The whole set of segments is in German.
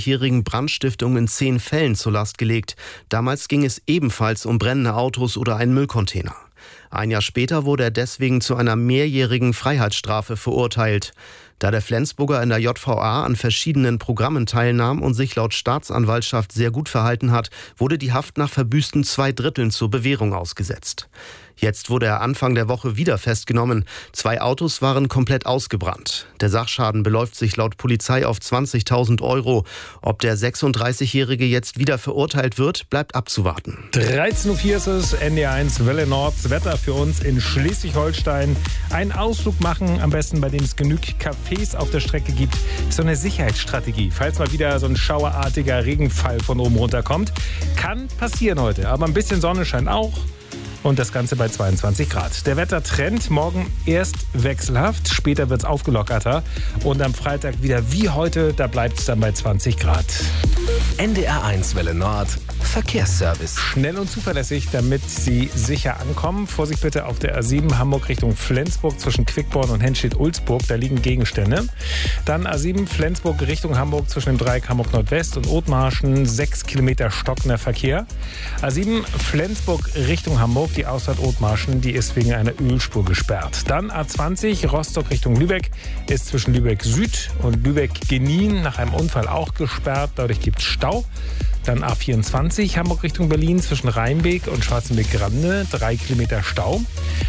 21-jährigen Brandstiftung in 10 Fällen zur Last gelegt. Damals ging es ebenfalls um brennende Autos oder einen Müllcontainer. Ein Jahr später wurde er deswegen zu einer mehrjährigen Freiheitsstrafe verurteilt. Da der Flensburger in der JVA an verschiedenen Programmen teilnahm und sich laut Staatsanwaltschaft sehr gut verhalten hat, wurde die Haft nach verbüßten 2/3 zur Bewährung ausgesetzt. Jetzt wurde er Anfang der Woche wieder festgenommen. 2 Autos waren komplett ausgebrannt. Der Sachschaden beläuft sich laut Polizei auf 20.000 €. Ob der 36-Jährige jetzt wieder verurteilt wird, bleibt abzuwarten. 13:04 Uhr ist es, NDR1 Welle Nords Wetter für uns in Schleswig-Holstein. Einen Ausflug machen, am besten bei dem es genügend Cafés auf der Strecke gibt. So eine Sicherheitsstrategie, falls mal wieder so ein schauerartiger Regenfall von oben runterkommt. Kann passieren heute, aber ein bisschen Sonne scheint auch. Und das Ganze bei 22 Grad. Der Wettertrend morgen erst wechselhaft, später wird es aufgelockerter. Und am Freitag wieder wie heute, da bleibt es dann bei 20 Grad. NDR1 Welle Nord, Verkehrsservice. Schnell und zuverlässig, damit Sie sicher ankommen. Vorsicht bitte auf der A7 Hamburg Richtung Flensburg zwischen Quickborn und Henstedt-Ulzburg. Da liegen Gegenstände. Dann A7 Flensburg Richtung Hamburg zwischen dem Dreieck Hamburg Nordwest und Othmarschen. 6 Kilometer stockender Verkehr. A7 Flensburg Richtung Hamburg. Die Ausfahrt Othmarschen, die ist wegen einer Ölspur gesperrt. Dann A20 Rostock Richtung Lübeck ist zwischen Lübeck Süd und Lübeck Genin nach einem Unfall auch gesperrt. Dadurch gibt es Stau. Dann A24 Hamburg Richtung Berlin zwischen Rheinbeek und Schwarzenbeck-Grande 3 Kilometer Stau.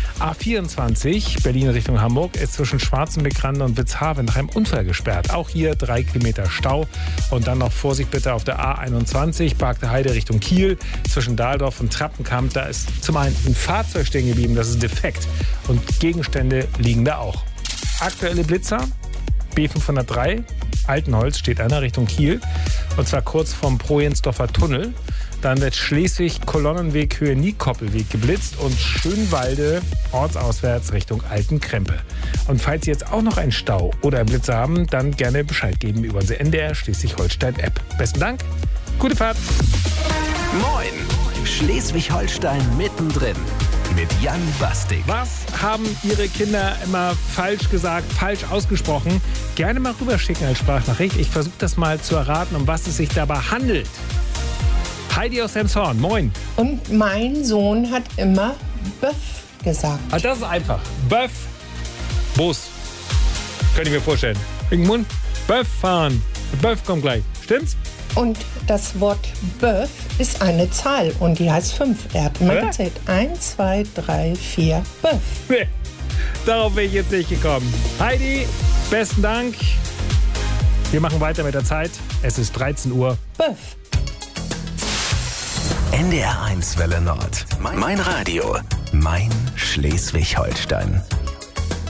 A24 Berlin Richtung Hamburg ist zwischen Schwarzenbeck-Grande und Witzhaven nach einem Unfall gesperrt. Auch hier 3 Kilometer Stau. Und dann noch Vorsicht bitte auf der A21 Barkter Heide Richtung Kiel zwischen Dahldorf und Trappenkamp. Da ist zum einen ein Fahrzeug stehen geblieben, das ist defekt. Und Gegenstände liegen da auch. Aktuelle Blitzer B503 Altenholz steht einer Richtung Kiel. Und zwar kurz vom Projensdorfer Tunnel. Dann wird Schleswig-Kolonnenweg Höhe Niekoppelweg geblitzt und Schönwalde ortsauswärts Richtung Altenkrempe. Und falls Sie jetzt auch noch einen Stau oder einen Blitzer haben, dann gerne Bescheid geben über unsere NDR Schleswig-Holstein-App. Besten Dank, gute Fahrt. Moin, Schleswig-Holstein mittendrin mit Jan Bastik. Was haben Ihre Kinder immer falsch gesagt, falsch ausgesprochen? Gerne mal rüberschicken als Sprachnachricht. Ich versuche das mal zu erraten, um was es sich dabei handelt. Heidi aus Elmshorn, moin. Und mein Sohn hat immer Böff gesagt. Ah, das ist einfach. Böff. Bus. Könnte ich mir vorstellen. Irgendwo Böff fahren. Böff kommt gleich. Stimmt's? Und das Wort Böff ist eine Zahl und die heißt 5. Er hat mal gezählt. 1, 2, 3, 4, Böff. Nee, darauf bin ich jetzt nicht gekommen. Heidi, besten Dank. Wir machen weiter mit der Zeit. Es ist 13 Uhr. Böff. NDR1 Welle Nord. Mein Radio. Mein Schleswig-Holstein.